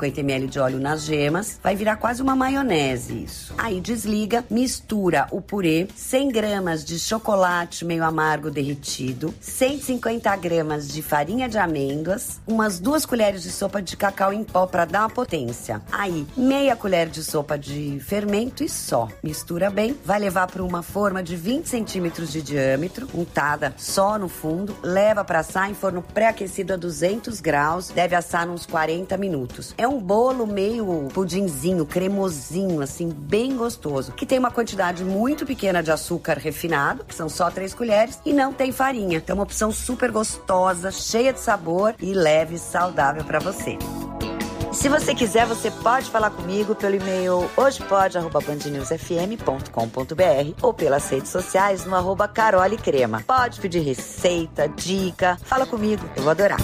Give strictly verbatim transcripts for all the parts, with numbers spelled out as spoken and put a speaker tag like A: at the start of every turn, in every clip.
A: cinquenta mililitros de óleo nas gemas. Vai virar quase uma maionese isso. Aí desliga, mistura o purê, cem gramas de chocolate meio amargo derretido, cento e cinquenta gramas de farinha de amêndoas, umas duas colheres de sopa de cacau em pó para dar uma potência. Aí, meia colher de sopa de fermento e só. Mistura bem, vai levar para uma forma de vinte centímetros de diâmetro, untada só no fundo, leva para assar em forno pré-aquecido a duzentos graus, deve assar uns quarenta minutos. É um bolo meio pudinzinho, cremosinho, assim, bem gostoso, que tem uma quantidade muito pequena de açúcar refinado, que são só três colheres, e não tem farinha. Então é uma opção super gostosa, cheia de sabor e leve e saudável para você. Se você quiser, você pode falar comigo pelo e-mail hojepod arroba band news f m ponto com ponto b r ou pelas redes sociais no arroba Carole Crema. Pode pedir receita, dica, fala comigo, eu vou adorar.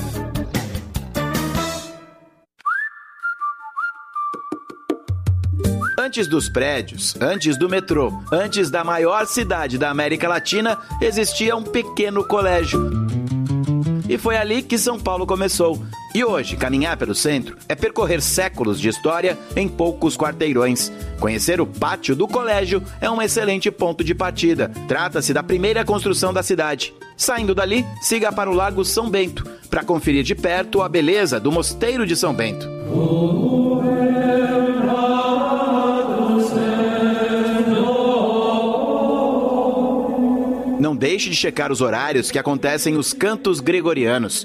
B: Antes dos prédios, antes do metrô, antes da maior cidade da América Latina, existia um pequeno colégio. E foi ali que São Paulo começou. E hoje, caminhar pelo centro é percorrer séculos de história em poucos quarteirões. Conhecer o pátio do colégio é um excelente ponto de partida. Trata-se da primeira construção da cidade. Saindo dali, siga para o Lago São Bento, para conferir de perto a beleza do Mosteiro de São Bento. Não deixe de checar os horários que acontecem os cantos gregorianos.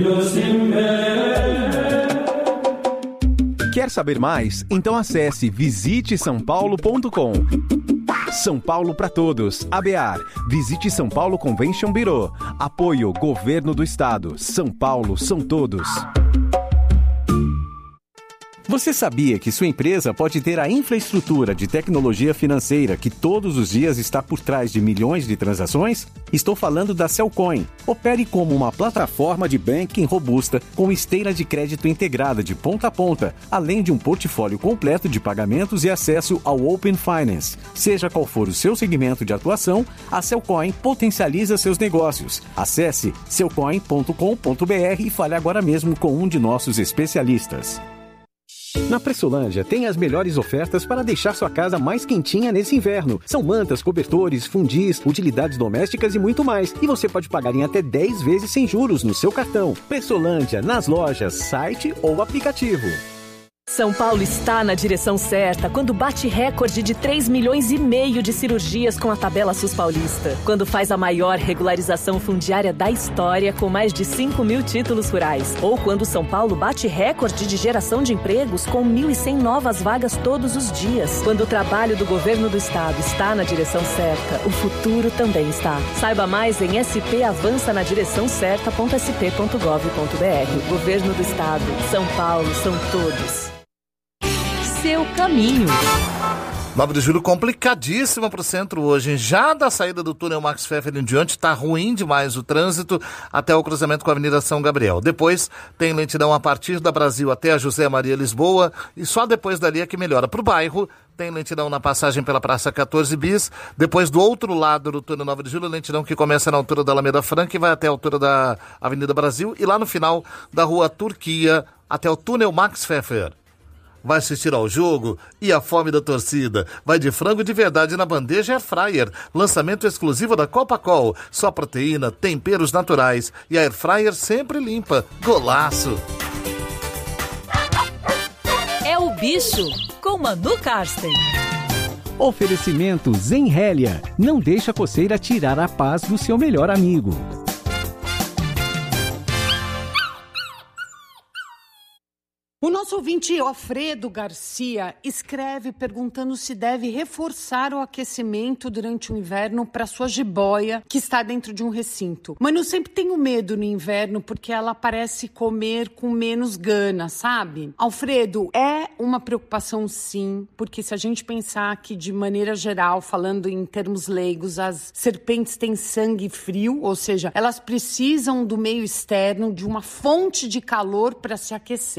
C: Quer saber mais? Então acesse visite são paulo ponto com. São Paulo para Todos, A B A R. Visite São Paulo Convention Bureau. Apoio Governo do Estado. São Paulo são todos.
D: Você sabia que sua empresa pode ter a infraestrutura de tecnologia financeira que todos os dias está por trás de milhões de transações? Estou falando da Cellcoin. Opere como uma plataforma de banking robusta com esteira de crédito integrada de ponta a ponta, além de um portfólio completo de pagamentos e acesso ao Open Finance. Seja qual for o seu segmento de atuação, a Cellcoin potencializa seus negócios. Acesse cellcoin ponto com ponto b r e fale agora mesmo com um de nossos especialistas.
E: Na Pressolândia tem as melhores ofertas para deixar sua casa mais quentinha nesse inverno. São mantas, cobertores, fundis, utilidades domésticas e muito mais. E você pode pagar em até dez vezes sem juros no seu cartão. Pressolândia, nas lojas, site ou aplicativo.
F: São Paulo está na direção certa quando bate recorde de três milhões e meio de cirurgias com a tabela SUS Paulista. Quando faz a maior regularização fundiária da história com mais de cinco mil títulos rurais. Ou quando São Paulo bate recorde de geração de empregos com mil e cem novas vagas todos os dias. Quando o trabalho do governo do estado está na direção certa, o futuro também está. Saiba mais em s p avança na direção certa ponto s p ponto gov ponto b r. Governo do estado. São Paulo são todos. Seu caminho.
G: nove de julho complicadíssima para o centro hoje. Já da saída do túnel Max Pfeffer em diante, está ruim demais o trânsito até o cruzamento com a Avenida São Gabriel. Depois tem lentidão a partir da Brasil até a José Maria Lisboa e só depois dali é que melhora. Para o bairro, tem lentidão na passagem pela Praça quatorze bis. Depois do outro lado do túnel nove de julho, lentidão que começa na altura da Alameda Franca e vai até a altura da Avenida Brasil. E lá no final da Rua Turquia até o túnel Max Pfeffer. Vai assistir ao jogo e a fome da torcida. Vai de frango de verdade na bandeja Air Fryer. Lançamento exclusivo da Copacol. Só proteína, temperos naturais e a Air Fryer sempre limpa. Golaço!
F: É o bicho com Manu Karsten.
E: Oferecimento Zenrélia. Não deixa a coceira tirar a paz do seu melhor amigo.
H: O nosso ouvinte Alfredo Garcia escreve perguntando se deve reforçar o aquecimento durante o inverno para sua jiboia que está dentro de um recinto. Mas eu sempre tenho medo no inverno porque ela parece comer com menos gana, sabe? Alfredo, é uma preocupação sim, porque se a gente pensar que de maneira geral, falando em termos leigos, as serpentes têm sangue frio, ou seja, elas precisam do meio externo, de uma fonte de calor para se aquecer. E para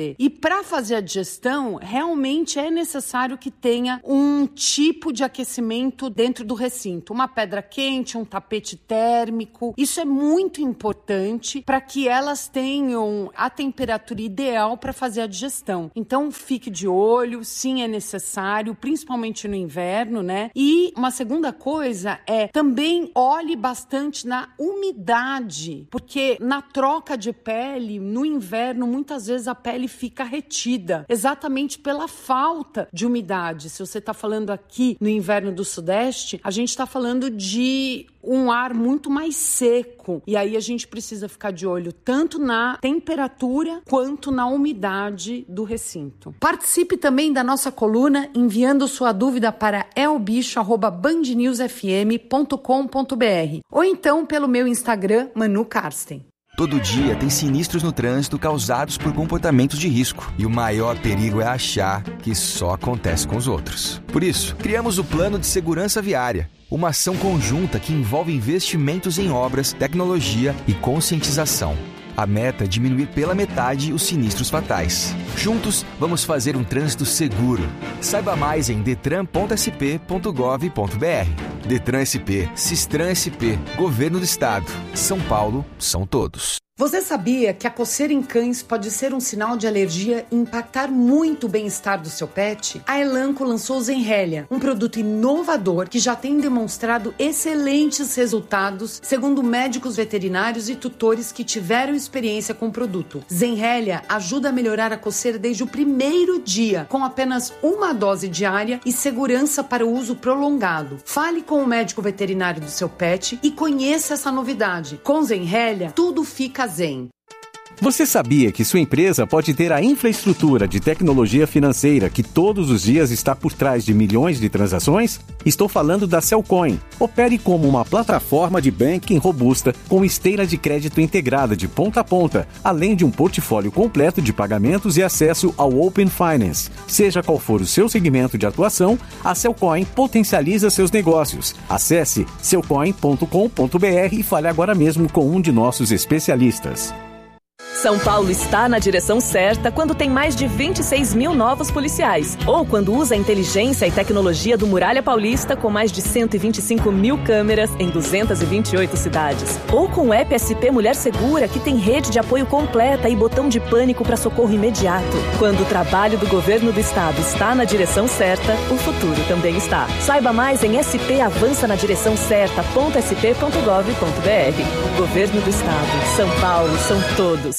H: para fazer a digestão, realmente é necessário que tenha um tipo de aquecimento dentro do recinto. Uma pedra quente, um tapete térmico. Isso é muito importante para que elas tenham a temperatura ideal para fazer a digestão. Então, fique de olho, sim, é necessário, principalmente no inverno, né? E uma segunda coisa é também olhe bastante na umidade, porque na troca de pele, no inverno, muitas vezes a pele fica retida, exatamente pela falta de umidade. Se você está falando aqui no inverno do Sudeste, a gente está falando de um ar muito mais seco. E aí a gente precisa ficar de olho tanto na temperatura quanto na umidade do recinto. Participe também da nossa coluna enviando sua dúvida para elbicho arroba band news f m ponto com ponto b r ou então pelo meu Instagram, Manu Karsten.
I: Todo dia tem sinistros no trânsito causados por comportamentos de risco. E o maior perigo é achar que só acontece com os outros. Por isso, criamos o Plano de Segurança Viária. Uma ação conjunta que envolve investimentos em obras, tecnologia e conscientização. A meta é diminuir pela metade os sinistros fatais. Juntos, vamos fazer um trânsito seguro. Saiba mais em detran ponto s p ponto gov ponto b r. Detran S P, Sistran S P, Governo do Estado. São Paulo, são todos.
H: Você sabia que a coceira em cães pode ser um sinal de alergia e impactar muito o bem-estar do seu pet? A Elanco lançou o Zenrelia, um produto inovador que já tem demonstrado excelentes resultados, segundo médicos veterinários e tutores que tiveram experiência com o produto. Zenrelia ajuda a melhorar a coceira desde o primeiro dia, com apenas uma dose diária e segurança para o uso prolongado. Fale com o médico veterinário do seu pet e conheça essa novidade. Com Zenrelia, tudo fica zen.
D: Você sabia que sua empresa pode ter a infraestrutura de tecnologia financeira que todos os dias está por trás de milhões de transações? Estou falando da Cellcoin. Opere como uma plataforma de banking robusta com esteira de crédito integrada de ponta a ponta, além de um portfólio completo de pagamentos e acesso ao Open Finance. Seja qual for o seu segmento de atuação, a Cellcoin potencializa seus negócios. Acesse cellcoin ponto com ponto b r e fale agora mesmo com um de nossos especialistas.
F: São Paulo está na direção certa quando tem mais de vinte e seis mil novos policiais. Ou quando usa a inteligência e tecnologia do Muralha Paulista com mais de cento e vinte e cinco mil câmeras em duzentas e vinte e oito cidades. Ou com o app S P Mulher Segura, que tem rede de apoio completa e botão de pânico para socorro imediato. Quando o trabalho do governo do estado está na direção certa, o futuro também está. Saiba mais em s p avança na direção certa ponto s p ponto gov ponto b r. Governo do Estado. São Paulo, são todos.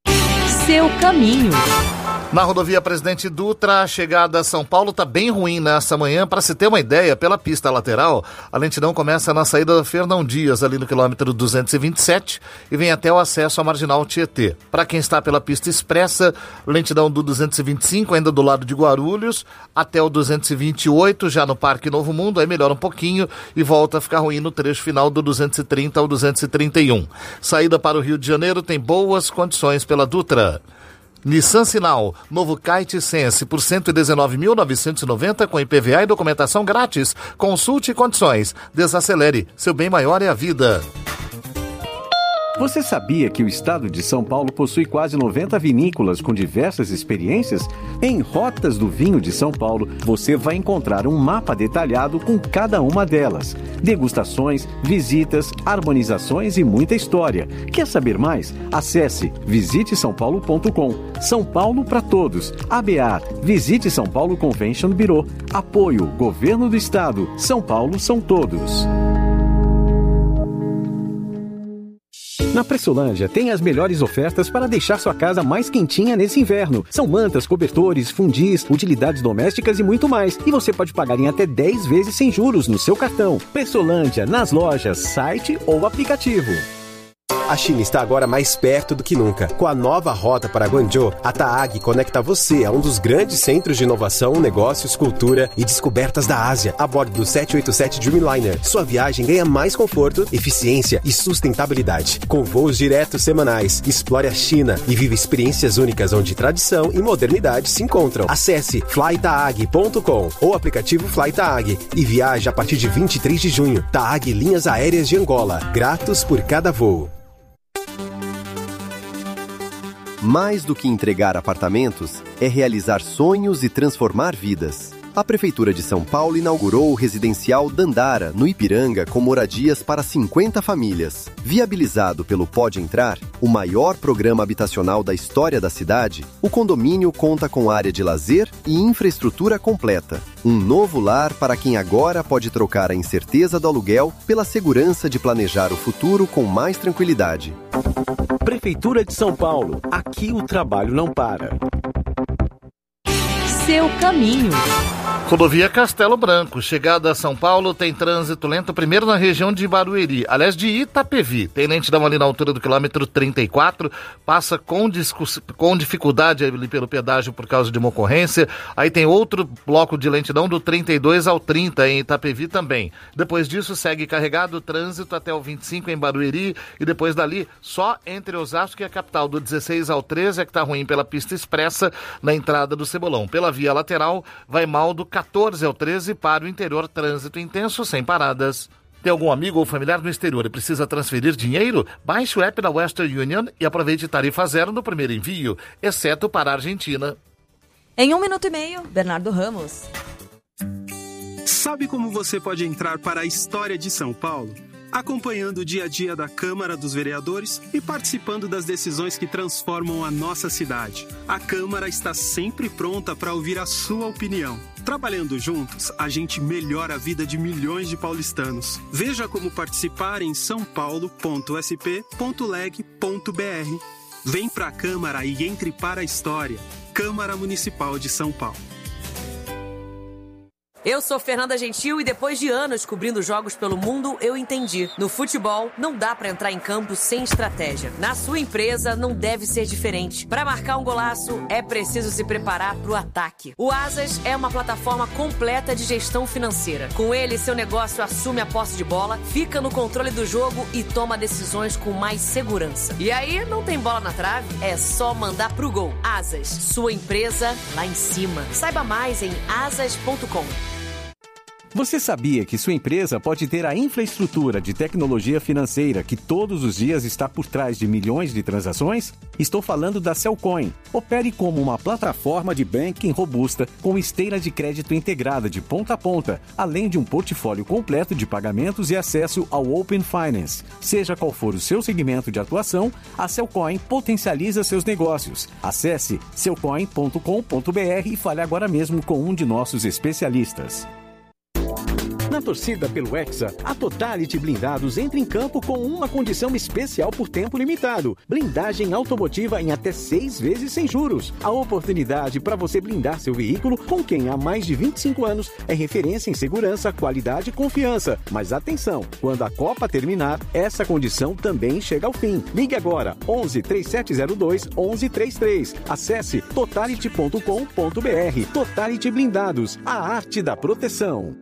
F: Seu caminho.
G: Na rodovia Presidente Dutra, a chegada a São Paulo está bem ruim nessa manhã. Para se ter uma ideia, pela pista lateral, a lentidão começa na saída da Fernão Dias, ali no quilômetro duzentos e vinte e sete, e vem até o acesso à Marginal Tietê. Para quem está pela pista expressa, lentidão do duzentos e vinte e cinco, ainda do lado de Guarulhos, até o duzentos e vinte e oito, já no Parque Novo Mundo, aí melhora um pouquinho e volta a ficar ruim no trecho final do duzentos e trinta ao duzentos e trinta e um. Saída para o Rio de Janeiro tem boas condições pela Dutra. Nissan Sinal, novo Kite Sense por cento e dezenove mil novecentos e noventa com I P V A e documentação grátis. Consulte condições. Desacelere. Seu bem maior é a vida.
D: Você sabia que o estado de São Paulo possui quase noventa vinícolas com diversas experiências? Em Rotas do Vinho de São Paulo, você vai encontrar um mapa detalhado com cada uma delas. Degustações, visitas, harmonizações e muita história. Quer saber mais? Acesse visite são paulo ponto com. São Paulo para todos. A B A R, Visite São Paulo Convention Bureau. Apoio, Governo do Estado. São Paulo são todos. Na Pressolândia tem as melhores ofertas para deixar sua casa mais quentinha nesse inverno. São mantas, cobertores, fundis, utilidades domésticas e muito mais. E você pode pagar em até dez vezes sem juros no seu cartão. Pressolândia, nas lojas, site ou aplicativo.
J: A China está agora mais perto do que nunca. Com a nova rota para Guangzhou, a TAAG conecta você a um dos grandes centros de inovação, negócios, cultura e descobertas da Ásia, a bordo do sete oito sete Dreamliner. Sua viagem ganha mais conforto, eficiência e sustentabilidade. Com voos diretos semanais, explore a China e viva experiências únicas onde tradição e modernidade se encontram. Acesse fly taag ponto com ou aplicativo FlyTaag e viaje a partir de vinte e três de junho. TAAG Linhas Aéreas de Angola. Gratos por cada voo. Mais do que entregar apartamentos, é realizar sonhos e transformar vidas. A Prefeitura de São Paulo inaugurou o residencial Dandara, no Ipiranga, com moradias para cinquenta famílias. Viabilizado pelo Pode Entrar, o maior programa habitacional da história da cidade, o condomínio conta com área de lazer e infraestrutura completa. Um novo lar para quem agora pode trocar a incerteza do aluguel pela segurança de planejar o futuro com mais tranquilidade.
E: Prefeitura de São Paulo. Aqui o trabalho não para.
F: Seu caminho.
G: Rodovia Castelo Branco, chegada a São Paulo, tem trânsito lento, primeiro na região de Barueri, aliás, de Itapevi. Tem lentidão ali na altura do quilômetro trinta e quatro, passa com, discuss... com dificuldade ali pelo pedágio por causa de uma ocorrência. Aí tem outro bloco de lentidão do trinta e dois ao trinta em Itapevi também. Depois disso, segue carregado o trânsito até o vinte e cinco em Barueri e depois dali, só entre Osasco e a capital, do dezesseis ao treze é que tá ruim pela pista expressa na entrada do Cebolão. Pela via lateral, vai mal do quatorze ao treze para o interior, trânsito intenso sem paradas. Tem algum amigo ou familiar no exterior e precisa transferir dinheiro? Baixe o app da Western Union e aproveite tarifa zero no primeiro envio, exceto para a Argentina.
K: Em um minuto e meio, Bernardo Ramos.
L: Sabe como você pode entrar para a história de São Paulo? Acompanhando o dia a dia da Câmara dos Vereadores e participando das decisões que transformam a nossa cidade. A Câmara está sempre pronta para ouvir a sua opinião. Trabalhando juntos, a gente melhora a vida de milhões de paulistanos. Veja como participar em são paulo ponto s p ponto leg ponto b r. Vem pra Câmara e entre para a história. Câmara Municipal de São Paulo.
M: Eu sou Fernanda Gentil e depois de anos cobrindo jogos pelo mundo, eu entendi. No futebol, não dá pra entrar em campo sem estratégia. Na sua empresa, não deve ser diferente. Pra marcar um golaço, é preciso se preparar pro ataque. O Asas é uma plataforma completa de gestão financeira. Com ele, seu negócio assume a posse de bola, fica no controle do jogo e toma decisões com mais segurança. E aí, não tem bola na trave? É só mandar pro gol. Asas, sua empresa lá em cima. Saiba mais em asas ponto com.
D: Você sabia que sua empresa pode ter a infraestrutura de tecnologia financeira que todos os dias está por trás de milhões de transações? Estou falando da Cellcoin. Opere como uma plataforma de banking robusta com esteira de crédito integrada de ponta a ponta, além de um portfólio completo de pagamentos e acesso ao Open Finance. Seja qual for o seu segmento de atuação, a Cellcoin potencializa seus negócios. Acesse cellcoin ponto com ponto b r e fale agora mesmo com um de nossos especialistas.
E: Na torcida pelo Hexa, a Totality Blindados entra em campo com uma condição especial por tempo limitado. Blindagem automotiva em até seis vezes sem juros. A oportunidade para você blindar seu veículo com quem há mais de vinte e cinco anos é referência em segurança, qualidade e confiança. Mas atenção, quando a Copa terminar, essa condição também chega ao fim. Ligue agora, onze, três sete zero dois, onze trinta e três. Acesse totality ponto com ponto b r. Totality Blindados, a arte da proteção.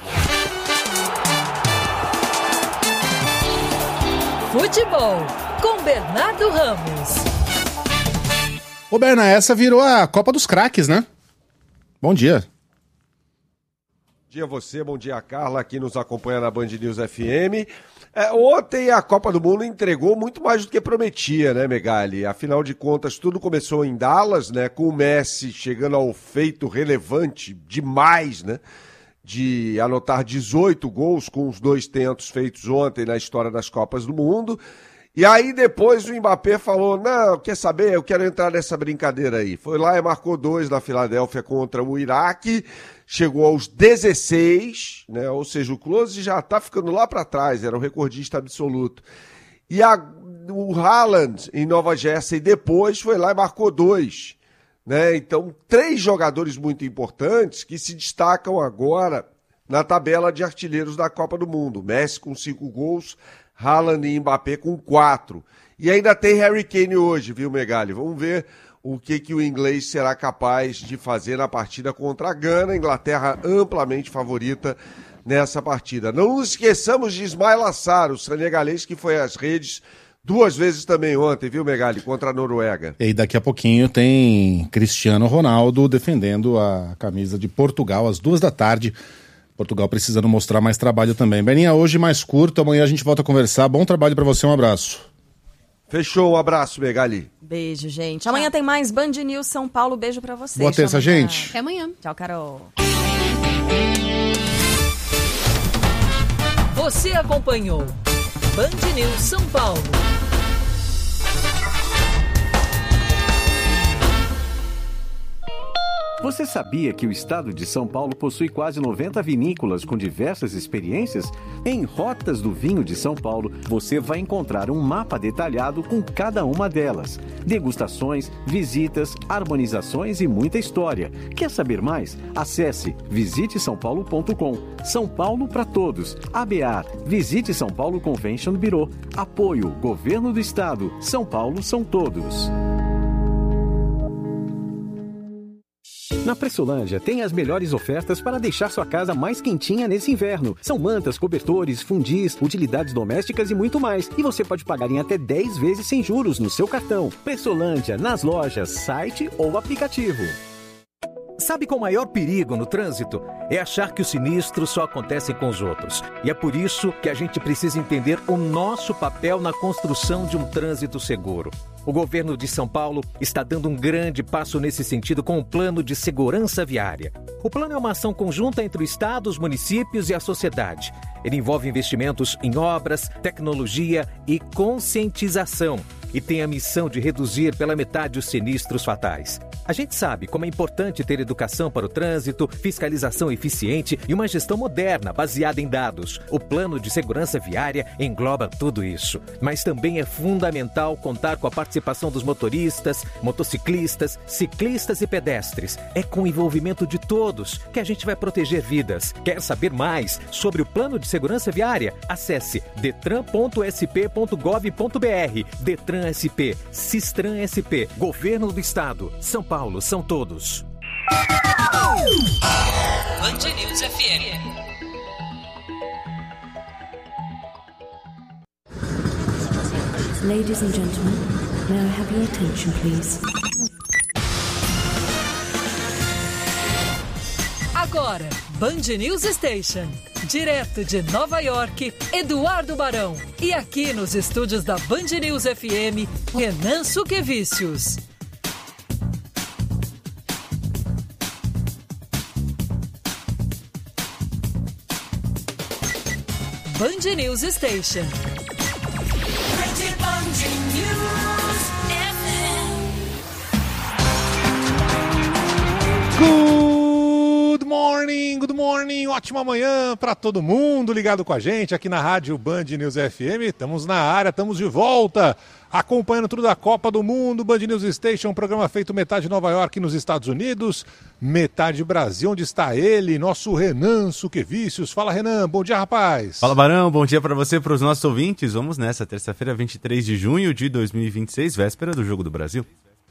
F: Futebol, com Bernardo Ramos.
N: Ô Berna, essa virou a Copa dos Craques, né? Bom dia.
O: Bom dia a você, bom dia a Carla, aqui nos acompanha na Band News F M. É, ontem a Copa do Mundo entregou muito mais do que prometia, né, Megali? Afinal de contas, tudo começou em Dallas, né, com o Messi chegando ao feito relevante demais, né? De anotar dezoito gols com os dois tentos feitos ontem na história das Copas do Mundo. E aí depois o Mbappé falou, não, quer saber, eu quero entrar nessa brincadeira aí. Foi lá e marcou dois na Filadélfia contra o Iraque, chegou aos dezesseis, né? Ou seja, o Klose já tá ficando lá para trás, era o recordista absoluto. E a, o Haaland em Nova Jersey depois foi lá e marcou dois. Né? Então, três jogadores muito importantes que se destacam agora na tabela de artilheiros da Copa do Mundo. Messi com cinco gols, Haaland e Mbappé com quatro. E ainda tem Harry Kane hoje, viu, Megali? Vamos ver o que, que o inglês será capaz de fazer na partida contra a Gana, a Inglaterra amplamente favorita nessa partida. Não nos esqueçamos de Ismail Assar, o senegalês que foi às redes duas vezes também ontem, viu, Megali, contra a Noruega.
N: E daqui a pouquinho tem Cristiano Ronaldo defendendo a camisa de Portugal às duas da tarde. Portugal precisando mostrar mais trabalho também. Beninha, hoje mais curto, amanhã a gente volta a conversar. Bom trabalho para você, um abraço.
O: Fechou, um abraço, Megali.
K: Beijo, gente. Amanhã tem mais Band News São Paulo. Beijo pra vocês.
N: Boa terça, gente.
H: Até amanhã.
K: Tchau, Carol.
F: Você acompanhou Band News São Paulo.
D: Você sabia que o estado de São Paulo possui quase noventa vinícolas com diversas experiências? Em Rotas do Vinho de São Paulo, você vai encontrar um mapa detalhado com cada uma delas. Degustações, visitas, harmonizações e muita história. Quer saber mais? Acesse visite são paulo ponto com. São Paulo para todos. A B A R, Visite São Paulo Convention Bureau. Apoio, Governo do Estado. São Paulo são todos.
E: Na Pressolândia tem as melhores ofertas para deixar sua casa mais quentinha nesse inverno. São mantas, cobertores, fundis, utilidades domésticas e muito mais. E você pode pagar em até dez vezes sem juros no seu cartão. Pressolândia, nas lojas, site ou aplicativo.
P: Sabe qual o maior perigo no trânsito? É achar que os sinistros só acontecem com os outros. E é por isso que a gente precisa entender o nosso papel na construção de um trânsito seguro. O governo de São Paulo está dando um grande passo nesse sentido com o Plano de Segurança Viária. O plano é uma ação conjunta entre o Estado, os municípios e a sociedade. Ele envolve investimentos em obras, tecnologia e conscientização e tem a missão de reduzir pela metade os sinistros fatais. A gente sabe como é importante ter educação para o trânsito, fiscalização eficiente e uma gestão moderna baseada em dados. O Plano de Segurança Viária engloba tudo isso. Mas também é fundamental contar com a participação dos motoristas, motociclistas, ciclistas e pedestres. É com o envolvimento de todos que a gente vai proteger vidas. Quer saber mais sobre o Plano de Segurança Viária? Acesse detran ponto s p ponto gov ponto b r. Detran S P, Sistran S P, Governo do Estado, São Paulo são todos.
F: Band News F M.
Q: Ladies and gentlemen, may I have your attention, please?
F: Agora, Band News Station. Direto de Nova York, Eduardo Barão. E aqui nos estúdios da Band News F M, Renan Suquevicius. Band News Station.
N: Good morning, good morning, ótima manhã para todo mundo ligado com a gente aqui na Rádio Band News F M. Estamos na área, estamos de volta, acompanhando tudo da Copa do Mundo. Band News Station, um programa feito metade Nova York nos Estados Unidos, metade Brasil. Onde está ele, nosso Renan Suquevicius? Fala, Renan, bom dia, rapaz.
R: Fala, Barão, bom dia para você, para os nossos ouvintes. Vamos nessa, terça-feira, vinte e três de junho de dois mil e vinte e seis, véspera do Jogo do Brasil.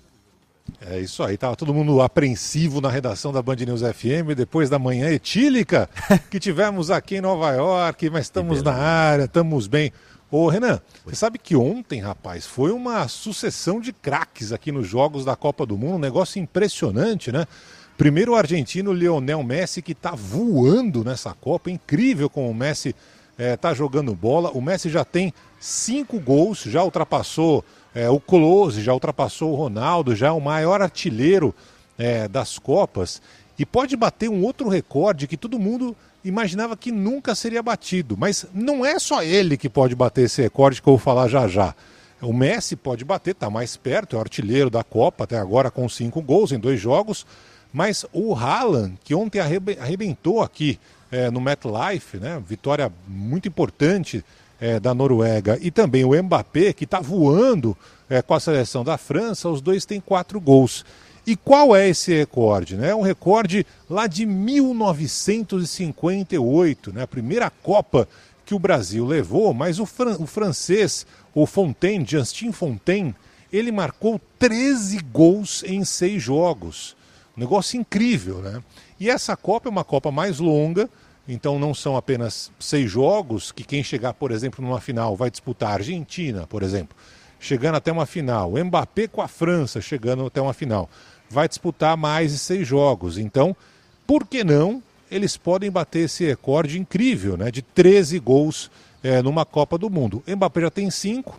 N: É isso aí, tava todo mundo apreensivo na redação da Band News F M depois da manhã etílica que tivemos aqui em Nova York, mas estamos na área, estamos bem. Ô Renan, você sabe que ontem, rapaz, foi uma sucessão de craques aqui nos Jogos da Copa do Mundo, um negócio impressionante, né? Primeiro o argentino Lionel Messi, que tá voando nessa Copa, incrível como o Messi é, tá jogando bola. O Messi já tem cinco gols, já ultrapassou É, o Klose, já ultrapassou o Ronaldo, já é o maior artilheiro é, das Copas e pode bater um outro recorde que todo mundo imaginava que nunca seria batido. Mas não é só ele que pode bater esse recorde que eu vou falar já já. O Messi pode bater, está mais perto, é o artilheiro da Copa até agora com cinco gols em dois jogos, mas o Haaland, que ontem arrebentou aqui é, no MetLife, né, vitória muito importante É, da Noruega, e também o Mbappé, que está voando é, com a seleção da França, os dois têm quatro gols. E qual é esse recorde? É um recorde lá de mil novecentos e cinquenta e oito, né? A primeira Copa que o Brasil levou, mas o, fran- o francês, o Fontaine, Justin Fontaine, ele marcou treze gols em seis jogos. Um negócio incrível, né? E essa Copa é uma Copa mais longa, então não são apenas seis jogos, que quem chegar, por exemplo, numa final vai disputar a Argentina, por exemplo, chegando até uma final. O Mbappé com a França chegando até uma final. Vai disputar mais de seis jogos. Então, por que não? Eles podem bater esse recorde incrível, né, de treze gols é, numa Copa do Mundo. O Mbappé já tem cinco,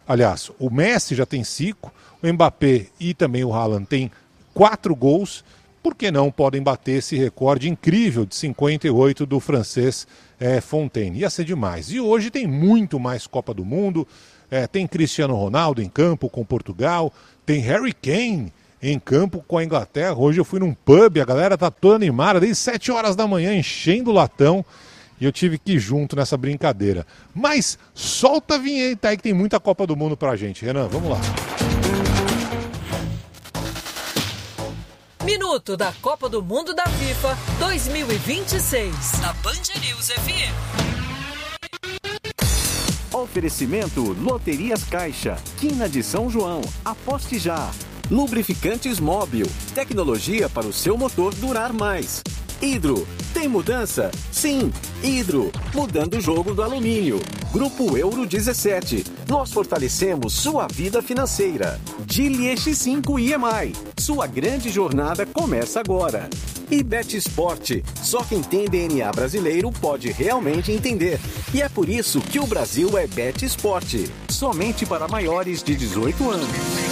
N: Aliás, o Messi já tem cinco, o Mbappé e também o Haaland têm quatro gols. Por que não podem bater esse recorde incrível de cinquenta e oito do francês é, Fontaine? Ia ser demais. E hoje tem muito mais Copa do Mundo. É, tem Cristiano Ronaldo em campo com Portugal. Tem Harry Kane em campo com a Inglaterra. Hoje eu fui num pub, a galera tá toda animada, desde sete horas da manhã, enchendo o latão. E eu tive que ir junto nessa brincadeira. Mas solta a vinheta aí que tem muita Copa do Mundo pra gente. Renan, vamos lá.
S: Minuto da Copa do Mundo da FIFA dois mil e vinte e seis. Da Band News F M.
D: Oferecimento Loterias Caixa, Quina de São João, aposte já. Lubrificantes Móbil, tecnologia para o seu motor durar mais. Hidro, tem mudança? Sim, Hidro, mudando o jogo do alumínio. Grupo Euro dezessete, nós fortalecemos sua vida financeira. Geely X cinco I M I, sua grande jornada começa agora. E Bet Sport, só quem tem D N A brasileiro pode realmente entender. E é por isso que o Brasil é Bet Sport, somente para maiores de dezoito anos.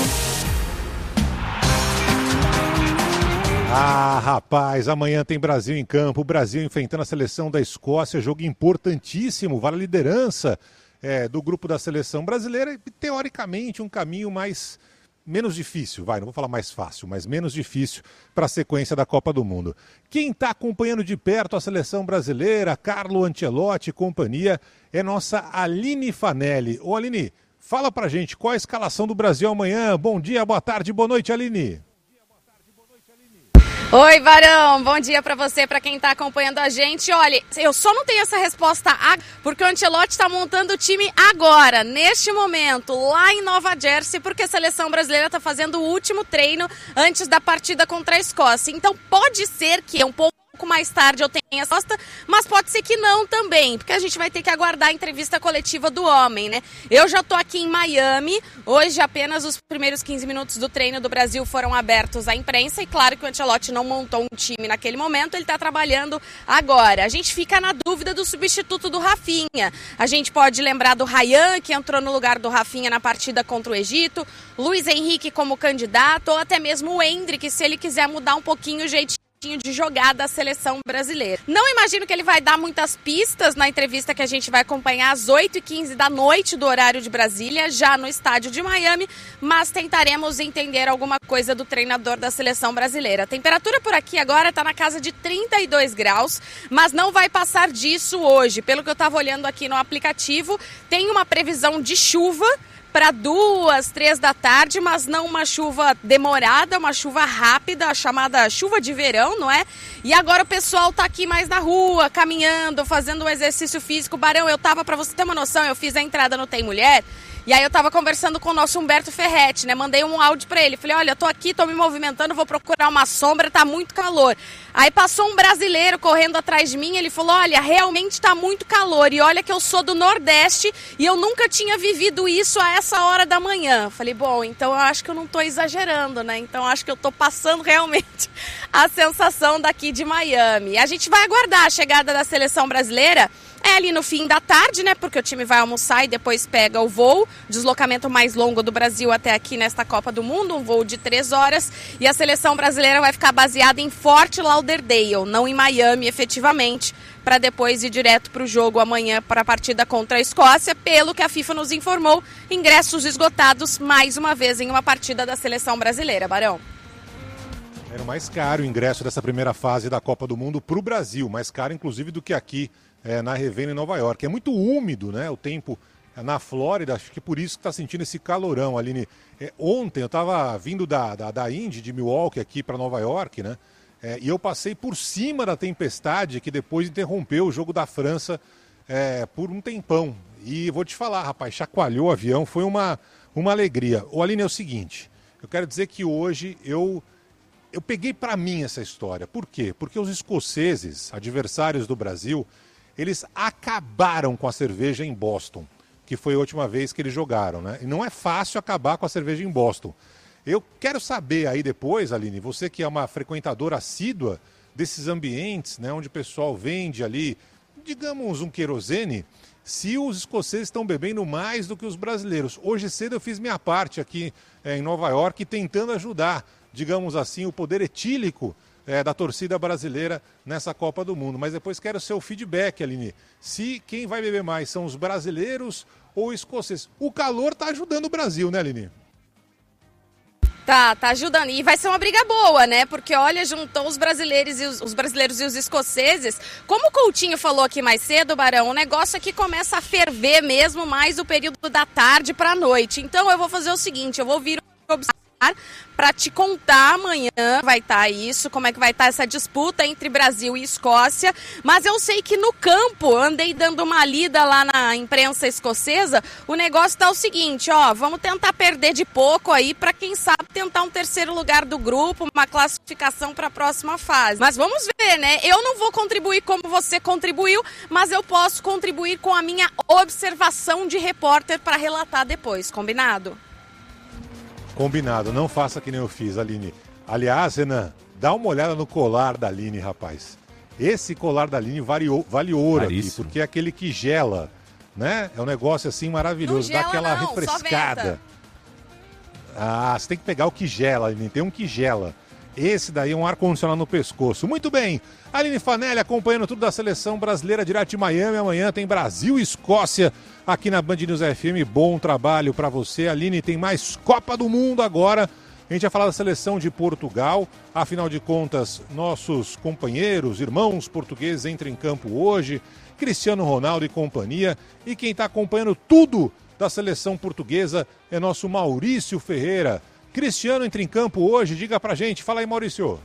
N: Ah, rapaz, amanhã tem Brasil em campo. O Brasil enfrentando a seleção da Escócia, jogo importantíssimo, vale a liderança é, do grupo da seleção brasileira e, teoricamente, um caminho mais menos difícil, vai, não vou falar mais fácil, mas menos difícil para a sequência da Copa do Mundo. Quem está acompanhando de perto a seleção brasileira, Carlo Ancelotti e companhia, é nossa Aline Fanelli. Ô, Aline, fala pra gente qual a escalação do Brasil amanhã. Bom dia, boa tarde, boa noite, Aline.
K: Oi, Barão, bom dia pra você, pra quem tá acompanhando a gente. Olha, eu só não tenho essa resposta agora, porque o Ancelotti tá montando o time agora, neste momento, lá em Nova Jersey, porque a seleção brasileira tá fazendo o último treino antes da partida contra a Escócia. Então pode ser que é um pouco mais tarde eu tenha a resposta, mas pode ser que não também, porque a gente vai ter que aguardar a entrevista coletiva do homem, né? Eu já tô aqui em Miami, hoje apenas os primeiros quinze minutos do treino do Brasil foram abertos à imprensa e claro que o Ancelotti não montou um time naquele momento, ele tá trabalhando agora. A gente fica na dúvida do substituto do Rafinha. A gente pode lembrar do Ryan, que entrou no lugar do Rafinha na partida contra o Egito, Luiz Henrique como candidato, ou até mesmo o Endrick, se ele quiser mudar um pouquinho o jeitinho de jogar da seleção brasileira. Não imagino que ele vai dar muitas pistas na entrevista que a gente vai acompanhar às oito e quinze da noite do horário de Brasília, já no estádio de Miami, mas tentaremos entender alguma coisa do treinador da seleção brasileira. A temperatura por aqui agora está na casa de trinta e dois graus, mas não vai passar disso hoje. Pelo que eu estava olhando aqui no aplicativo, tem uma previsão de chuva para duas, três da tarde, mas não uma chuva demorada, uma chuva rápida, a chamada chuva de verão, não é? E agora o pessoal tá aqui mais na rua, caminhando, fazendo um exercício físico. Barão, eu tava, para você ter uma noção, eu fiz a entrada no Tem Mulher, e aí eu tava conversando com o nosso Humberto Ferretti, né? Mandei um áudio pra ele, falei, olha, eu tô aqui, tô me movimentando, vou procurar uma sombra, tá muito calor. Aí passou um brasileiro correndo atrás de mim, ele falou, olha, realmente tá muito calor, e olha que eu sou do Nordeste, e eu nunca tinha vivido isso a essa hora da manhã. Falei, bom, então eu acho que eu não tô exagerando, né? Então eu acho que eu tô passando realmente a sensação daqui de Miami. A gente vai aguardar a chegada da seleção brasileira, é ali no fim da tarde, né? Porque o time vai almoçar e depois pega o voo. Deslocamento mais longo do Brasil até aqui nesta Copa do Mundo, um voo de três horas. E a seleção brasileira vai ficar baseada em Fort Lauderdale, não em Miami, efetivamente, para depois ir direto para o jogo amanhã para a partida contra a Escócia. Pelo que a FIFA nos informou, ingressos esgotados mais uma vez em uma partida da seleção brasileira. Barão.
N: Era o mais caro o ingresso dessa primeira fase da Copa do Mundo para o Brasil, mais caro inclusive do que aqui é, na Revenda em Nova York. É muito úmido, né, o tempo na Flórida, acho que por isso que está sentindo esse calorão, Aline. É, ontem eu estava vindo da, da, da Indy, de Milwaukee, aqui para Nova York, né, é, e eu passei por cima da tempestade que depois interrompeu o jogo da França é, por um tempão. E vou te falar, rapaz, chacoalhou o avião, foi uma, uma alegria. O Aline, é o seguinte, eu quero dizer que hoje eu... Eu peguei para mim essa história. Por quê? Porque os escoceses, adversários do Brasil, eles acabaram com a cerveja em Boston, que foi a última vez que eles jogaram, né? E não é fácil acabar com a cerveja em Boston. Eu quero saber aí depois, Aline, você que é uma frequentadora assídua desses ambientes, né, onde o pessoal vende ali digamos, um querosene se os escoceses estão bebendo mais do que os brasileiros. Hoje cedo eu fiz minha parte aqui é, em Nova York, tentando ajudar, digamos assim, o poder etílico é, da torcida brasileira nessa Copa do Mundo. Mas depois quero seu feedback, Aline. Se quem vai beber mais são os brasileiros ou os escoceses. O calor está ajudando o Brasil, né, Aline?
K: Tá, tá ajudando. E vai ser uma briga boa, né? Porque, olha, juntou os brasileiros e os, os brasileiros e os escoceses. Como o Coutinho falou aqui mais cedo, Barão, o negócio aqui começa a ferver mesmo mais o período da tarde para a noite. Então eu vou fazer o seguinte, eu vou vir observar para te contar amanhã vai estar tá isso, como é que vai estar tá essa disputa entre Brasil e Escócia, mas eu sei que no campo, andei dando uma lida lá na imprensa escocesa, o negócio tá o seguinte, ó, vamos tentar perder de pouco aí para quem sabe tentar um terceiro lugar do grupo, uma classificação para a próxima fase. Mas vamos ver, né? Eu não vou contribuir como você contribuiu, mas eu posso contribuir com a minha observação de repórter para relatar depois, combinado?
N: Combinado, não faça que nem eu fiz, Aline. Aliás, Renan, dá uma olhada no colar da Aline, rapaz. Esse colar da Aline vale, vale ouro aqui, porque é aquele que gela, né? É um negócio assim maravilhoso,
K: gela,
N: dá aquela
K: não,
N: refrescada. Ah, você tem que pegar o que gela, Aline, tem um que gela. Esse daí é um ar-condicionado no pescoço. Muito bem, Aline Fanelli acompanhando tudo da seleção brasileira direto de Miami. Amanhã tem Brasil e Escócia aqui na Band News F M. Bom trabalho para você, Aline. Tem mais Copa do Mundo agora. A gente vai falar da seleção de Portugal. Afinal de contas, nossos companheiros, irmãos portugueses entram em campo hoje. Cristiano Ronaldo e companhia. E quem está acompanhando tudo da seleção portuguesa é nosso Maurício Ferreira. Cristiano entra em campo hoje, diga pra gente. Fala aí, Maurício.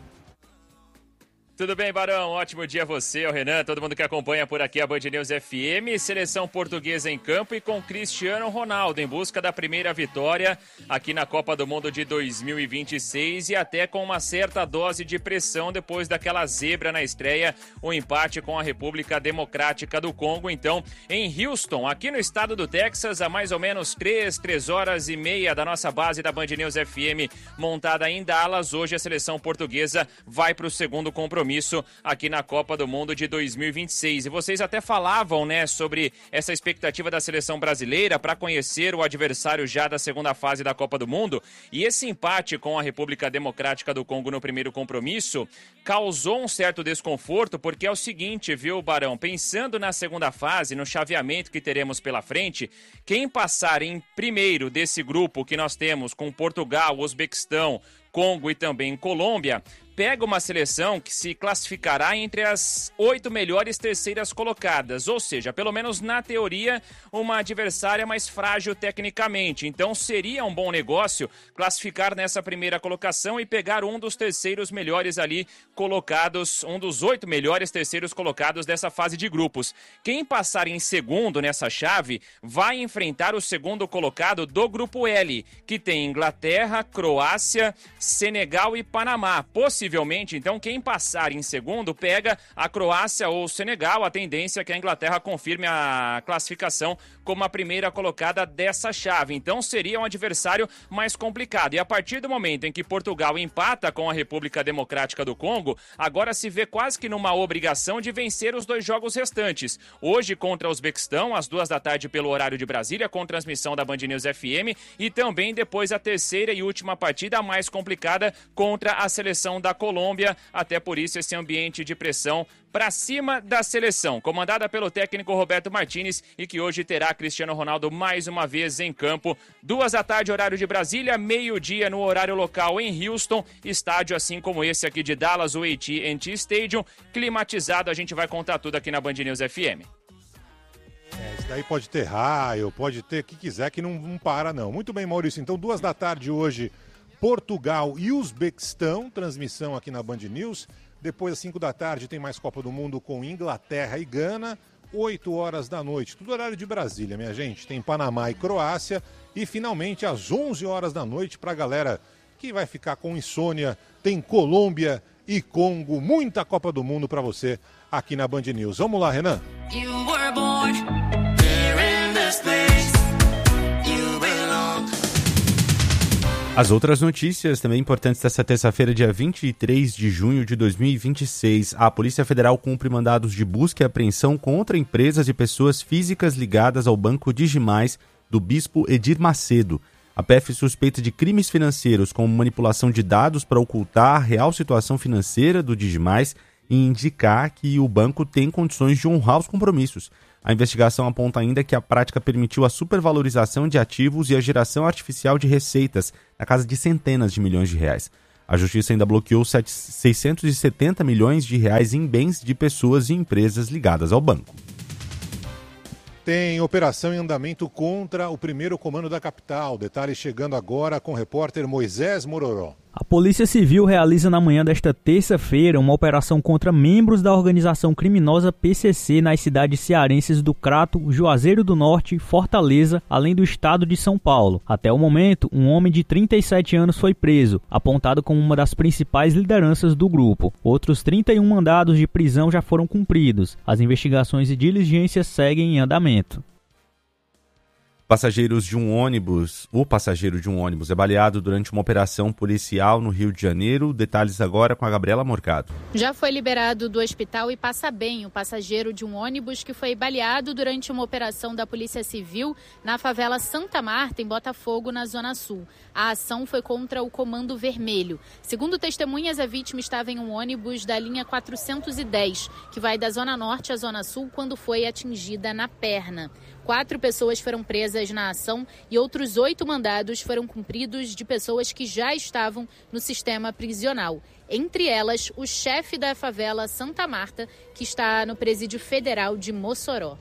T: Tudo bem, Barão? Ótimo dia a você, o Renan, todo mundo que acompanha por aqui a Band News F M. Seleção portuguesa em campo e com Cristiano Ronaldo em busca da primeira vitória aqui na Copa do Mundo de dois mil e vinte e seis e até com uma certa dose de pressão depois daquela zebra na estreia, o empate com a República Democrática do Congo. Então, em Houston, aqui no estado do Texas, a mais ou menos três, três horas e meia da nossa base da Band News F M montada em Dallas, hoje a seleção portuguesa vai para o segundo compromisso aqui na Copa do Mundo de dois mil e vinte e seis. E vocês até falavam, né, sobre essa expectativa da seleção brasileira para conhecer o adversário já da segunda fase da Copa do Mundo. E esse empate com a República Democrática do Congo no primeiro compromisso causou um certo desconforto, porque é o seguinte, viu, Barão? Pensando na segunda fase, no chaveamento que teremos pela frente, quem passar em primeiro desse grupo que nós temos com Portugal, Uzbequistão, Congo e também Colômbia, pega uma seleção que se classificará entre as oito melhores terceiras colocadas, ou seja, pelo menos na teoria, uma adversária mais frágil tecnicamente. Então seria um bom negócio classificar nessa primeira colocação e pegar um dos terceiros melhores ali colocados, um dos oito melhores terceiros colocados dessa fase de grupos. Quem passar em segundo nessa chave vai enfrentar o segundo colocado do grupo L, que tem Inglaterra, Croácia, Senegal e Panamá. Possivelmente, então, quem passar em segundo pega a Croácia ou o Senegal. A tendência é que a Inglaterra confirme a classificação como a primeira colocada dessa chave. Então, seria um adversário mais complicado. E a partir do momento em que Portugal empata com a República Democrática do Congo, agora se vê quase que numa obrigação de vencer os dois jogos restantes. Hoje contra o Uzbequistão, às duas da tarde pelo horário de Brasília, com transmissão da Band News F M, e também depois a terceira e última partida mais complicada contra a seleção da Colômbia, até por isso esse ambiente de pressão para cima da seleção, comandada pelo técnico Roberto Martínez, e que hoje terá Cristiano Ronaldo mais uma vez em campo. Duas da tarde, horário de Brasília, meio-dia no horário local em Houston, estádio assim como esse aqui de Dallas, o A T and T Stadium, climatizado. A gente vai contar tudo aqui na Band News F M.
N: É, isso daí pode ter raio, pode ter o que quiser, que não, não para não. Muito bem, Maurício, então duas da tarde hoje, Portugal e Uzbequistão, transmissão aqui na Band News. Depois, às cinco da tarde, tem mais Copa do Mundo com Inglaterra e Gana. oito horas da noite, tudo horário de Brasília, minha gente. Tem Panamá e Croácia. E, finalmente, às onze horas da noite, para a galera que vai ficar com insônia, tem Colômbia e Congo. Muita Copa do Mundo para você aqui na Band News. Vamos lá, Renan. You were born here in this place. You belong.
R: As outras notícias também importantes dessa terça-feira, dia vinte e três de junho de dois mil e vinte e seis. A Polícia Federal cumpre mandados de busca e apreensão contra empresas e pessoas físicas ligadas ao Banco Digimais do Bispo Edir Macedo. A P F suspeita de crimes financeiros como manipulação de dados para ocultar a real situação financeira do Digimais e indicar que o banco tem condições de honrar os compromissos. A investigação aponta ainda que a prática permitiu a supervalorização de ativos e a geração artificial de receitas na casa de centenas de milhões de reais. A Justiça ainda bloqueou seiscentos e setenta milhões de reais em bens de pessoas e empresas ligadas ao banco.
N: Tem operação em andamento contra o primeiro comando da capital. Detalhes chegando agora com o repórter Moisés Mororó.
U: A Polícia Civil realiza na manhã desta terça-feira uma operação contra membros da organização criminosa P C C nas cidades cearenses do Crato, Juazeiro do Norte, Fortaleza, além do estado de São Paulo. Até o momento, um homem de trinta e sete anos foi preso, apontado como uma das principais lideranças do grupo. Outros trinta e um mandados de prisão já foram cumpridos. As investigações e diligências seguem em andamento.
R: Passageiros de um ônibus, o passageiro de um ônibus é baleado durante uma operação policial no Rio de Janeiro. Detalhes agora com a Gabriela Morgado.
V: Já foi liberado do hospital e passa bem o passageiro de um ônibus que foi baleado durante uma operação da Polícia Civil na favela Santa Marta, em Botafogo, na Zona Sul. A ação foi contra o Comando Vermelho. Segundo testemunhas, a vítima estava em um ônibus da linha quatrocentos e dez, que vai da Zona Norte à Zona Sul, quando foi atingida na perna. Quatro pessoas foram presas na ação e outros oito mandados foram cumpridos de pessoas que já estavam no sistema prisional. Entre elas, o chefe da favela Santa Marta, que está no Presídio Federal de Mossoró.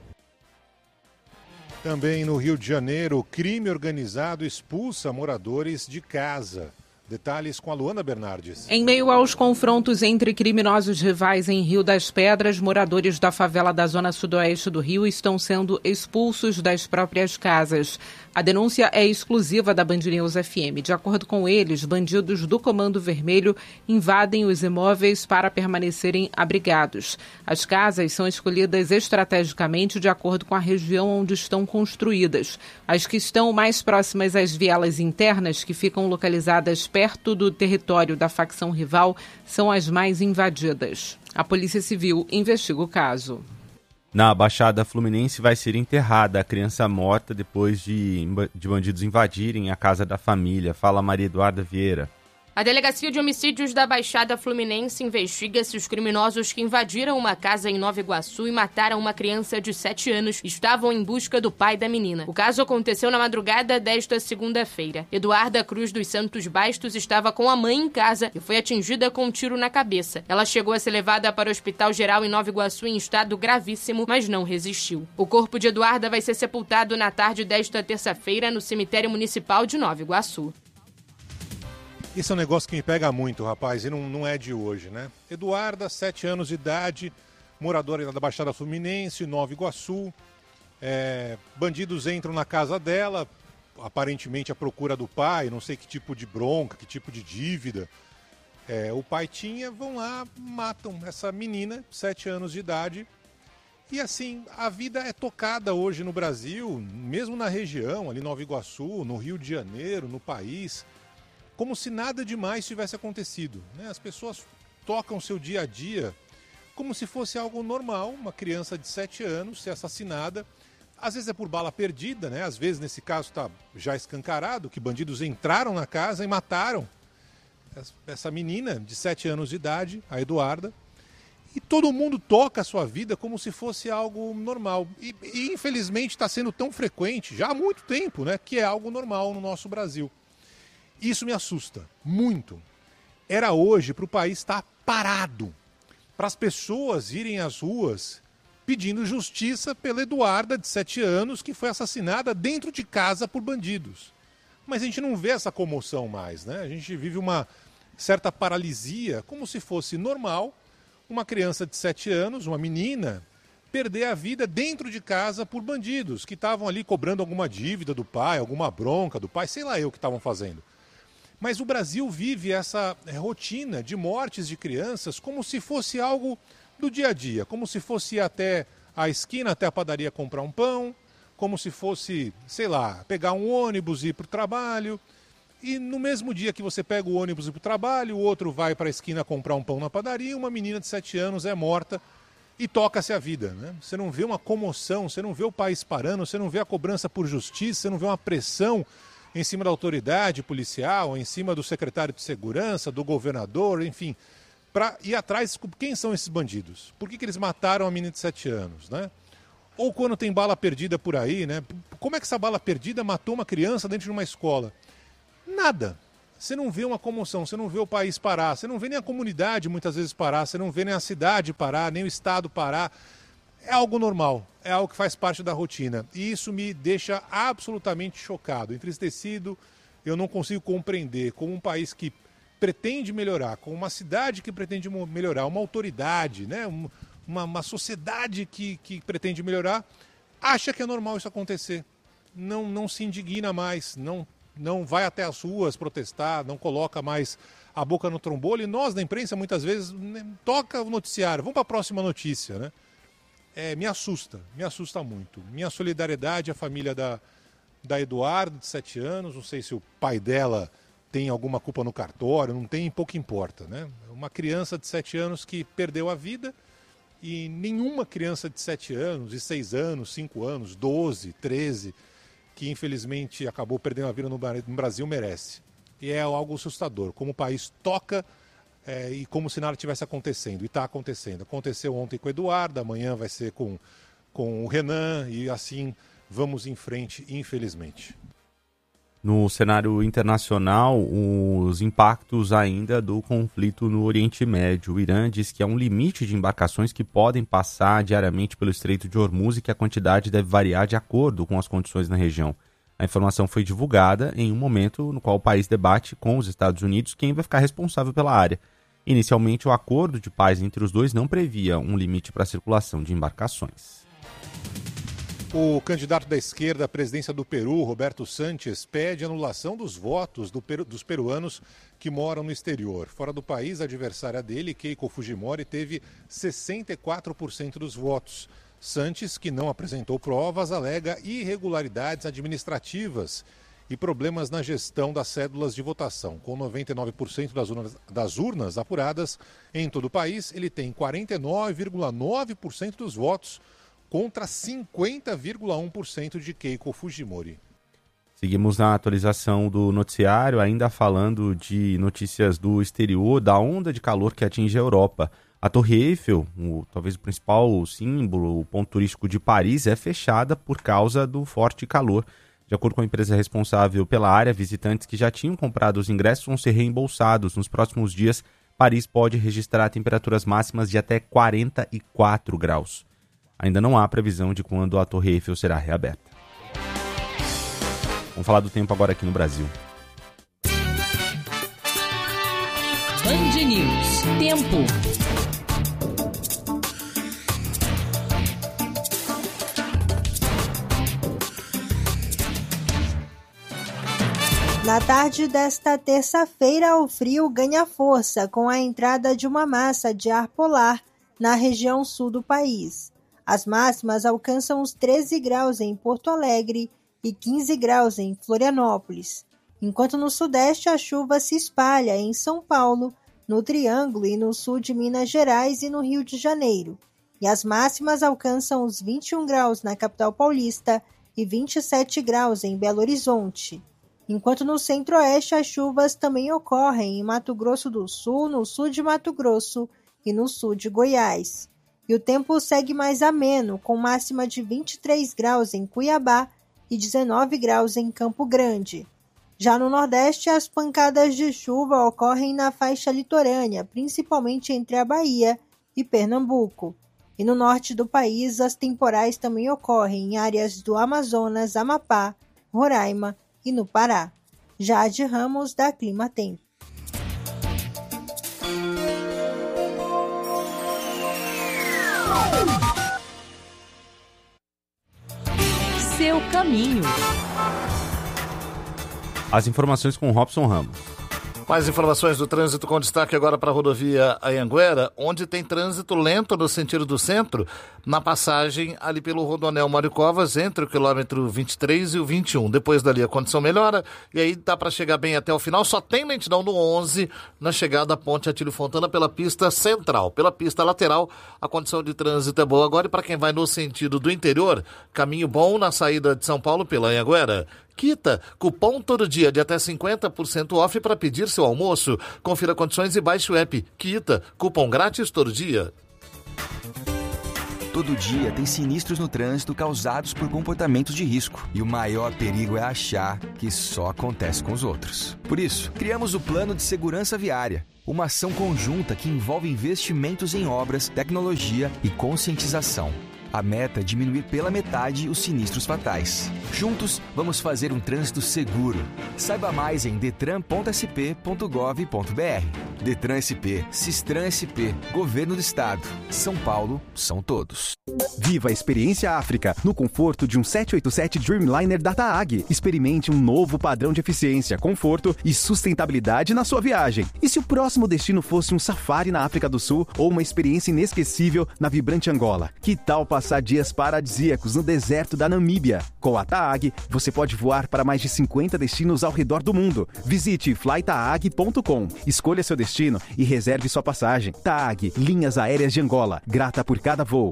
N: Também no Rio de Janeiro, crime organizado expulsa moradores de casa. Detalhes com a Luana Bernardes.
W: Em meio aos confrontos entre criminosos rivais em Rio das Pedras, moradores da favela da zona sudoeste do Rio estão sendo expulsos das próprias casas. A denúncia é exclusiva da Band News F M. De acordo com eles, bandidos do Comando Vermelho invadem os imóveis para permanecerem abrigados. As casas são escolhidas estrategicamente de acordo com a região onde estão construídas. As que estão mais próximas às vielas internas, que ficam localizadas perto do território da facção rival, são as mais invadidas. A Polícia Civil investiga o caso.
R: Na Baixada Fluminense vai ser enterrada a criança morta depois de, de bandidos invadirem a casa da família. Fala Maria Eduarda Vieira.
X: A Delegacia de Homicídios da Baixada Fluminense investiga se os criminosos que invadiram uma casa em Nova Iguaçu e mataram uma criança de sete anos estavam em busca do pai da menina. O caso aconteceu na madrugada desta segunda-feira. Eduarda Cruz dos Santos Bastos estava com a mãe em casa e foi atingida com um tiro na cabeça. Ela chegou a ser levada para o Hospital Geral em Nova Iguaçu em estado gravíssimo, mas não resistiu. O corpo de Eduarda vai ser sepultado na tarde desta terça-feira no cemitério municipal de Nova Iguaçu.
N: Isso é um negócio que me pega muito, rapaz, e não, não é de hoje, né? Eduarda, sete anos de idade, moradora da Baixada Fluminense, Nova Iguaçu. É, bandidos entram na casa dela, aparentemente à procura do pai, não sei que tipo de bronca, que tipo de dívida é, o pai tinha, vão lá, matam essa menina, sete anos de idade. E assim, a vida é tocada hoje no Brasil, mesmo na região, ali em Nova Iguaçu, no Rio de Janeiro, no país, como se nada demais tivesse acontecido, né? As pessoas tocam seu dia a dia como se fosse algo normal, uma criança de sete anos ser assassinada. Às vezes é por bala perdida, né? Às vezes, nesse caso, está já escancarado que bandidos entraram na casa e mataram essa menina de sete anos de idade, a Eduarda. E todo mundo toca a sua vida como se fosse algo normal. E, e infelizmente está sendo tão frequente, já há muito tempo, né? Que é algo normal no nosso Brasil. Isso me assusta muito. Era hoje para o país estar parado, para as pessoas irem às ruas pedindo justiça pela Eduarda, de sete anos, que foi assassinada dentro de casa por bandidos. Mas a gente não vê essa comoção mais, né? A gente vive uma certa paralisia, como se fosse normal uma criança de sete anos, uma menina, perder a vida dentro de casa por bandidos que estavam ali cobrando alguma dívida do pai, alguma bronca do pai, sei lá eu o que estavam fazendo. Mas o Brasil vive essa rotina de mortes de crianças como se fosse algo do dia a dia, como se fosse ir até a esquina, até a padaria comprar um pão, como se fosse, sei lá, pegar um ônibus e ir para o trabalho. E no mesmo dia que você pega o ônibus e ir para o trabalho, o outro vai para a esquina comprar um pão na padaria, uma menina de sete anos é morta e toca-se a vida. Né? Você não vê uma comoção, você não vê o país parando, você não vê a cobrança por justiça, você não vê uma pressão em cima da autoridade policial, em cima do secretário de segurança, do governador, enfim, para ir atrás. Quem são esses bandidos? Por que, que eles mataram a menina de sete anos? Né? Ou quando tem bala perdida por aí, né? Como é que essa bala perdida matou uma criança dentro de uma escola? Nada. Você não vê uma comoção, você não vê o país parar, você não vê nem a comunidade muitas vezes parar, você não vê nem a cidade parar, nem o estado parar. É algo normal, é algo que faz parte da rotina. E isso me deixa absolutamente chocado, entristecido. Eu não consigo compreender como um país que pretende melhorar, como uma cidade que pretende melhorar, uma autoridade, né? uma, uma sociedade que, que pretende melhorar, acha que é normal isso acontecer. Não, não se indigna mais, não não vai até as ruas protestar, não coloca mais a boca no trombone. E nós, da imprensa, muitas vezes, né, toca o noticiário. Vamos para a próxima notícia, né? É, me assusta, me assusta muito. Minha solidariedade à família da, da Eduardo, de sete anos. Não sei se o pai dela tem alguma culpa no cartório, não tem, pouco importa, né? Uma criança de sete anos que perdeu a vida e nenhuma criança de sete anos, de seis anos, cinco anos, doze, treze... que infelizmente acabou perdendo a vida no Brasil, merece. E é algo assustador, como o país toca é, e como se nada tivesse acontecendo. E está acontecendo. Aconteceu ontem com o Eduardo, amanhã vai ser com, com o Renan, e assim vamos em frente, infelizmente.
R: No cenário internacional, os impactos ainda do conflito no Oriente Médio. O Irã diz que há um limite de embarcações que podem passar diariamente pelo Estreito de Hormuz e que a quantidade deve variar de acordo com as condições na região. A informação foi divulgada em um momento no qual o país debate com os Estados Unidos quem vai ficar responsável pela área. Inicialmente, o acordo de paz entre os dois não previa um limite para a circulação de embarcações.
N: O candidato da esquerda à presidência do Peru, Roberto Sanches, pede anulação dos votos do peru, dos peruanos que moram no exterior. Fora do país, a adversária dele, Keiko Fujimori, teve sessenta e quatro por cento dos votos. Sanches, que não apresentou provas, alega irregularidades administrativas e problemas na gestão das cédulas de votação. Com noventa e nove por cento das urnas, das urnas apuradas em todo o país, ele tem quarenta e nove vírgula nove por cento dos votos, contra cinquenta vírgula um por cento de Keiko Fujimori.
R: Seguimos na atualização do noticiário, ainda falando de notícias do exterior, da onda de calor que atinge a Europa. A Torre Eiffel, o, talvez o principal símbolo, o ponto turístico de Paris, é fechada por causa do forte calor. De acordo com a empresa responsável pela área, visitantes que já tinham comprado os ingressos vão ser reembolsados. Nos próximos dias, Paris pode registrar temperaturas máximas de até quarenta e quatro graus. Ainda não há previsão de quando a Torre Eiffel será reaberta. Vamos falar do tempo agora aqui no Brasil.
S: Band News. Tempo.
A: Na tarde desta terça-feira, o frio ganha força com a entrada de uma massa de ar polar na região sul do país. As máximas alcançam os treze graus em Porto Alegre e quinze graus em Florianópolis, enquanto no sudeste a chuva se espalha em São Paulo, no Triângulo e no sul de Minas Gerais e no Rio de Janeiro, e as máximas alcançam os vinte e um graus na capital paulista e vinte e sete graus em Belo Horizonte, enquanto no centro-oeste as chuvas também ocorrem em Mato Grosso do Sul, no sul de Mato Grosso e no sul de Goiás. E o tempo segue mais ameno, com máxima de vinte e três graus em Cuiabá e dezenove graus em Campo Grande. Já no Nordeste, as pancadas de chuva ocorrem na faixa litorânea, principalmente entre a Bahia e Pernambuco. E no norte do país, as temporais também ocorrem em áreas do Amazonas, Amapá, Roraima e no Pará. Jade Ramos, da Clima Tempo.
S: Seu caminho.
R: As informações com Robson Ramos.
G: Mais informações do trânsito com destaque agora para a rodovia Anhanguera, onde tem trânsito lento no sentido do centro, na passagem ali pelo Rodoanel Mário Covas, entre o quilômetro vinte e três e o vinte e um. Depois dali a condição melhora e aí dá para chegar bem até o final. Só tem lentidão no onze, na chegada à Ponte Atílio Fontana pela pista central. Pela pista lateral, a condição de trânsito é boa. Agora, e para quem vai no sentido do interior, caminho bom na saída de São Paulo pela Anhanguera. Quita, cupom todo dia de até cinquenta por cento off para pedir seu almoço. Confira condições e baixe o app. Quita, cupom grátis todo dia.
B: Todo dia tem sinistros no trânsito causados por comportamentos de risco. E o maior perigo é achar que só acontece com os outros. Por isso, criamos o Plano de Segurança Viária. Uma ação conjunta que envolve investimentos em obras, tecnologia e conscientização. A meta é diminuir pela metade os sinistros fatais. Juntos, vamos fazer um trânsito seguro. Saiba mais em detran ponto s p ponto gov ponto b r. Detran S P, Sistran S P, Governo do Estado. São Paulo, são todos.
C: Viva a experiência África no conforto de um sete oito sete Dreamliner da TAAG. Experimente um novo padrão de eficiência, conforto e sustentabilidade na sua viagem. E se o próximo destino fosse um safari na África do Sul ou uma experiência inesquecível na vibrante Angola? Que tal passar dias paradisíacos no deserto da Namíbia? Com a TAAG, você pode voar para mais de cinquenta destinos ao redor do mundo. Visite fly taag ponto com, escolha seu destino e reserve sua passagem. TAAG, Linhas Aéreas de Angola, grata por cada voo.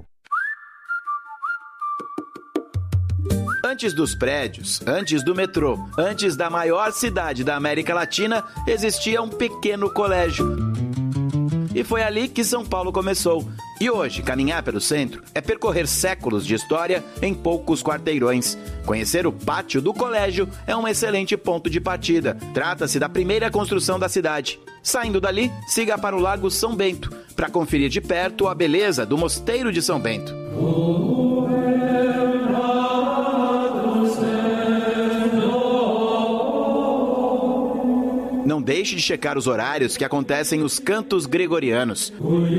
I: Antes dos prédios, antes do metrô, antes da maior cidade da América Latina, existia um pequeno colégio. E foi ali que São Paulo começou. E hoje, caminhar pelo centro é percorrer séculos de história em poucos quarteirões. Conhecer o pátio do colégio é um excelente ponto de partida. Trata-se da primeira construção da cidade. Saindo dali, siga para o Largo São Bento, para conferir de perto a beleza do Mosteiro de São Bento. Não deixe de checar os horários que acontecem os cantos gregorianos.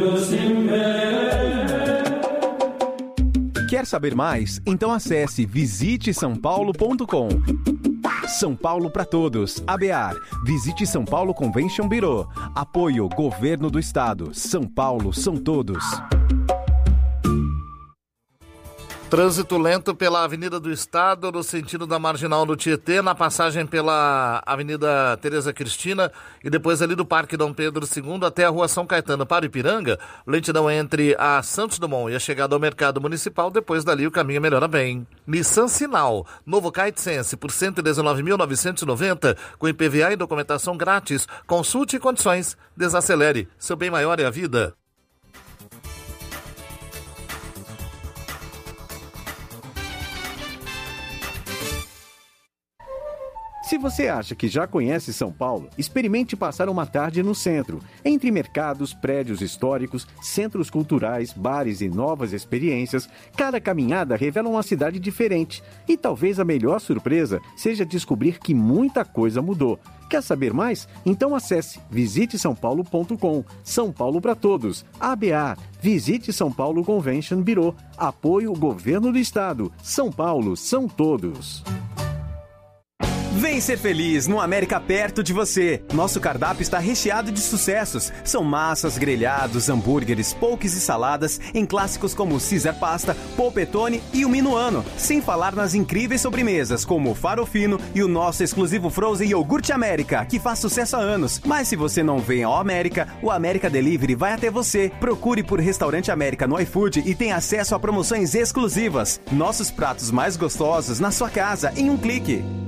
C: Quer saber mais? Então acesse visite são paulo ponto com. São Paulo para todos. A B A R. Visite São Paulo Convention Bureau. Apoio Governo do Estado. São Paulo são todos.
G: Trânsito lento pela Avenida do Estado, no sentido da Marginal do Tietê, na passagem pela Avenida Tereza Cristina e depois ali do Parque Dom Pedro segundo até a Rua São Caetano para Ipiranga. Lentidão entre a Santos Dumont e a chegada ao Mercado Municipal. Depois dali o caminho melhora bem. Nissan Sinal, novo Kite Sense por cento e dezenove mil novecentos e noventa, com I P V A e documentação grátis. Consulte condições, desacelere. Seu bem maior é a vida.
D: Se você acha que já conhece São Paulo, experimente passar uma tarde no centro, entre mercados, prédios históricos, centros culturais, bares e novas experiências. Cada caminhada revela uma cidade diferente e talvez a melhor surpresa seja descobrir que muita coisa mudou. Quer saber mais? Então acesse visite são paulo ponto com. São Paulo para todos. A B A. Visite São Paulo Convention Bureau. Apoio Governo do Estado. São Paulo são todos.
C: Vem ser feliz no América perto de você. Nosso cardápio está recheado de sucessos. São massas, grelhados, hambúrgueres, pokés e saladas em clássicos como Caesar Pasta, Polpettone e o Minuano. Sem falar nas incríveis sobremesas como o Farofino e o nosso exclusivo Frozen Iogurte América, que faz sucesso há anos. Mas se você não vem ao América, o América Delivery vai até você. Procure por Restaurante América no iFood e tenha acesso a promoções exclusivas. Nossos pratos mais gostosos na sua casa em um clique.